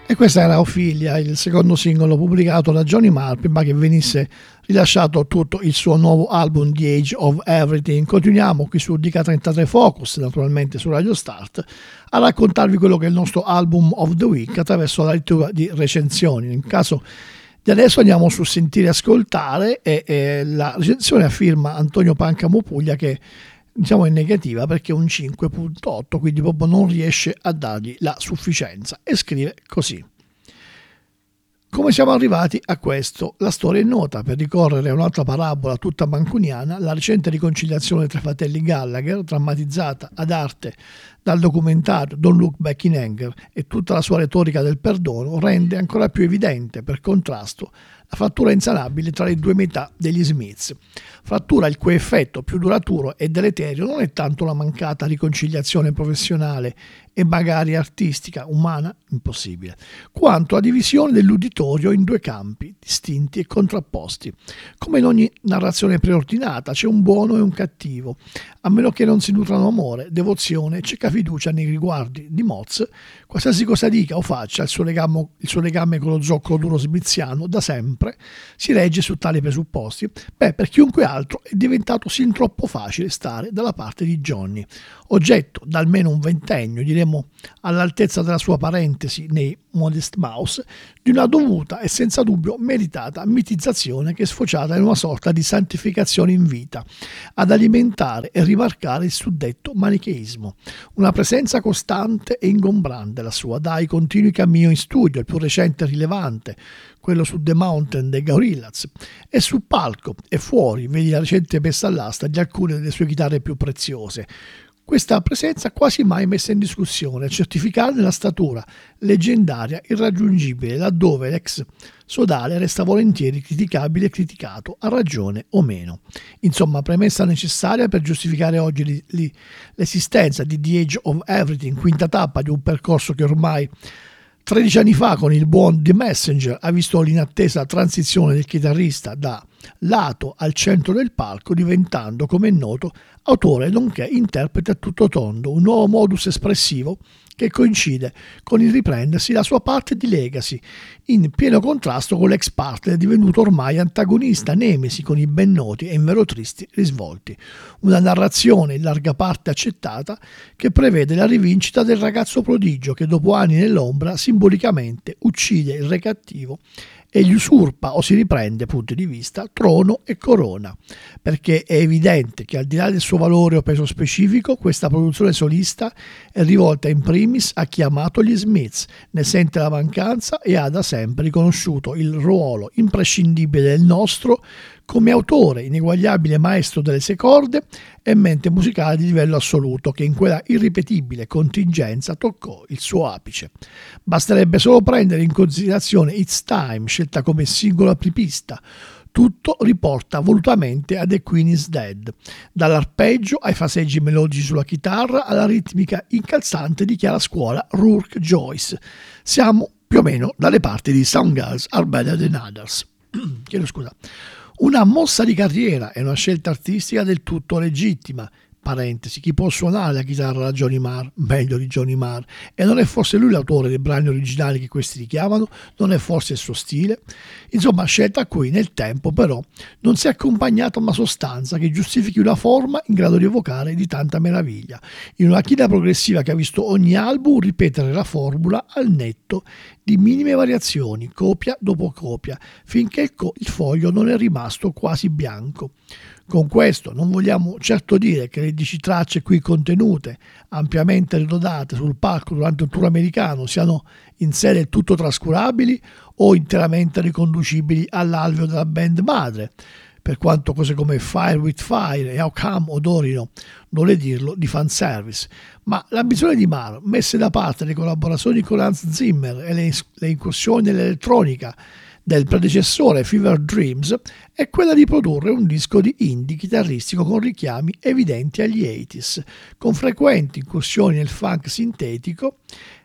E questa era Ophelia, il secondo singolo pubblicato da Johnny Marr prima che venisse rilasciato tutto il suo nuovo album The Age of Everything. Continuiamo qui su DK33 Focus, naturalmente su Radio Start, a raccontarvi quello che è il nostro album of the week attraverso la lettura di recensioni. In caso di adesso andiamo su Sentire e Ascoltare e la recensione a firma Antonio Pancamopuglia, che diciamo è negativa perché è un 5.8, quindi proprio non riesce a dargli la sufficienza, e scrive così: come siamo arrivati a questo? La storia è nota. Per ricorrere a un'altra parabola tutta mancuniana, la recente riconciliazione tra i fratelli Gallagher, drammatizzata ad arte dal documentario Don't Look Back in Anger, e tutta la sua retorica del perdono, rende ancora più evidente, per contrasto, la frattura insanabile tra le due metà degli Smiths. Frattura il cui effetto più duraturo e deleterio non è tanto la mancata riconciliazione professionale e magari artistica, umana, impossibile, quanto la divisione dell'uditorio in due campi distinti e contrapposti. Come in ogni narrazione preordinata c'è un buono e un cattivo, a meno che non si nutrano amore, devozione e cieca fiducia nei riguardi di Moz. Qualsiasi cosa dica o faccia, il suo legame con lo zoccolo duro smiziano da sempre si regge su tali presupposti. Per chiunque altro è diventato sin troppo facile stare dalla parte di Johnny, oggetto da almeno un ventennio, diremo all'altezza della sua parentesi nei Modest Mouse, di una dovuta e senza dubbio meritata mitizzazione che è sfociata in una sorta di santificazione in vita, ad alimentare e rimarcare il suddetto manicheismo. Una presenza costante e ingombrante la sua, dai continui cammini in studio, il più recente e rilevante, quello su The Mountain dei Gorillaz, e sul palco e fuori, vedi la recente messa all'asta di alcune delle sue chitarre più preziose. Questa presenza quasi mai messa in discussione, a certificarne la statura leggendaria irraggiungibile, laddove l'ex sodale resta volentieri criticabile e criticato, a ragione o meno. Insomma, premessa necessaria per giustificare oggi l'esistenza di The Age of Everything, quinta tappa di un percorso che ormai 13 anni fa, con il buon The Messenger, ha visto l'inattesa transizione del chitarrista da lato al centro del palco, diventando, come è noto, autore nonché interprete a tutto tondo, un nuovo modus espressivo che coincide con il riprendersi la sua parte di Legacy, in pieno contrasto con l'ex partner divenuto ormai antagonista nemesi con i ben noti e invero tristi risvolti. Una narrazione in larga parte accettata che prevede la rivincita del ragazzo prodigio che dopo anni nell'ombra simbolicamente uccide il re cattivo e gli usurpa o si riprende, punti di vista, trono e corona, perché è evidente che al di là del suo valore o peso specifico, questa produzione solista è rivolta in primis a chi ha amato gli Smiths, ne sente la mancanza e ha da sempre riconosciuto il ruolo imprescindibile del nostro come autore, ineguagliabile maestro delle sei corde e mente musicale di livello assoluto, che in quella irripetibile contingenza toccò il suo apice. Basterebbe solo prendere in considerazione It's Time, scelta come singolo apripista. Tutto riporta volutamente a The Queen is Dead, dall'arpeggio ai fraseggi melodici sulla chitarra alla ritmica incalzante di chiara scuola Rourke Joyce. Siamo più o meno dalle parti di Some Girls Are Better Than Others. Chiedo scusa. Una mossa di carriera e una scelta artistica del tutto legittima. Parentesi, chi può suonare la chitarra da Johnny Marr meglio di Johnny Marr? E non è forse lui l'autore dei brani originali che questi richiamano? Non è forse il suo stile? Insomma, scelta a cui nel tempo però non si è accompagnata una sostanza che giustifichi una forma in grado di evocare di tanta meraviglia, in una china progressiva che ha visto ogni album ripetere la formula al netto di minime variazioni, copia dopo copia, finché il foglio non è rimasto quasi bianco. Con questo non vogliamo certo dire che le 10 tracce qui contenute, ampiamente ridodate sul palco durante un tour americano, siano in sé del tutto trascurabili o interamente riconducibili all'alveo della band madre, per quanto cose come Fire with Fire e How Come odorino, non le dirlo, di fanservice. Ma l'ambizione di Marr, messe da parte le collaborazioni con Hans Zimmer e le incursioni nell'elettronica del predecessore Fever Dreams, è quella di produrre un disco di indie chitarristico con richiami evidenti agli 80s, con frequenti incursioni nel funk sintetico,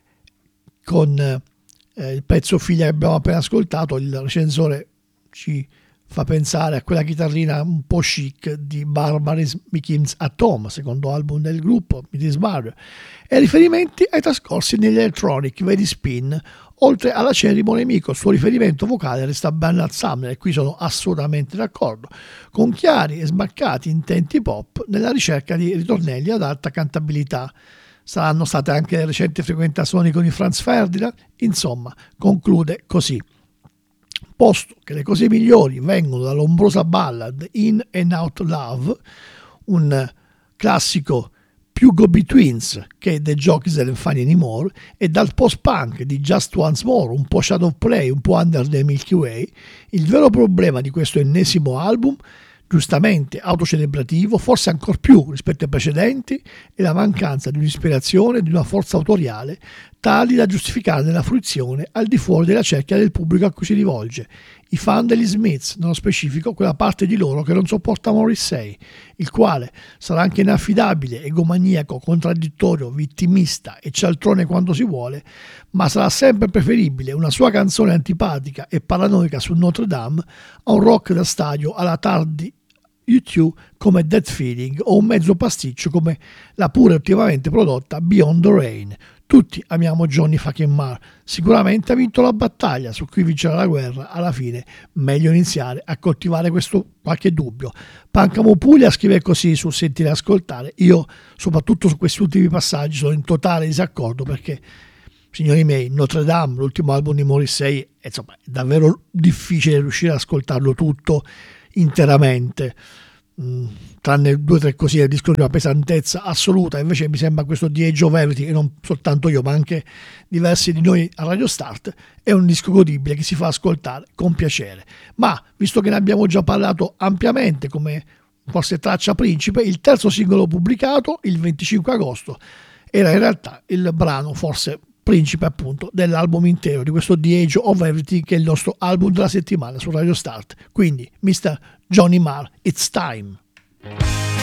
con il pezzo figlia che abbiamo appena ascoltato. Il recensore ci fa pensare a quella chitarrina un po' chic di Barbarism Begins at Home, secondo album del gruppo, It Is Barber, e riferimenti ai trascorsi negli electronic, vedi Spin, oltre alla Ceremony Me, il suo riferimento vocale resta Bernard Sumner, e qui sono assolutamente d'accordo, con chiari e smaccati intenti pop nella ricerca di ritornelli ad alta cantabilità. Saranno state anche le recenti frequentazioni con i Franz Ferdinand, insomma, conclude così. Posto che le cose migliori vengono dall'ombrosa ballad In and Out Love, un classico più go-betweens che The Joke Isn't Funny Anymore, e dal post-punk di Just Once More, un po' Shadow Play, un po' Under the Milky Way, il vero problema di questo ennesimo album, giustamente autocelebrativo, forse ancor più rispetto ai precedenti, è la mancanza di un'ispirazione e di una forza autoriale tali da giustificarne la fruizione al di fuori della cerchia del pubblico a cui si rivolge, i fan degli Smiths, nello specifico quella parte di loro che non sopporta Morrissey, il quale sarà anche inaffidabile, egomaniaco, contraddittorio, vittimista e cialtrone quando si vuole, ma sarà sempre preferibile una sua canzone antipatica e paranoica su Notre Dame a un rock da stadio alla tardi U2 come Dead Feeling o un mezzo pasticcio come la pure ultimamente prodotta Beyond the Rain. Tutti amiamo Johnny fucking Marr, sicuramente ha vinto la battaglia, su cui vincerà la guerra alla fine, meglio iniziare a coltivare questo qualche dubbio. Pancamo Puglia scrive così sul Sentire e Ascoltare: io soprattutto su questi ultimi passaggi sono in totale disaccordo, perché signori miei, Notre Dame, l'ultimo album di Morrissey, insomma, è davvero difficile riuscire ad ascoltarlo tutto interamente, tranne 2 o 3 cosine, il disco di una pesantezza assoluta. Invece mi sembra questo The Age of Everything, e non soltanto io ma anche diversi di noi a Radio Start, è un disco godibile che si fa ascoltare con piacere. Ma visto che ne abbiamo già parlato ampiamente come forse traccia principe, il terzo singolo pubblicato il 25 agosto era in realtà il brano forse principe appunto dell'album intero di questo The Age of Everything, che è il nostro album della settimana su Radio Start. Quindi Mr. Johnny Marr, It's Time.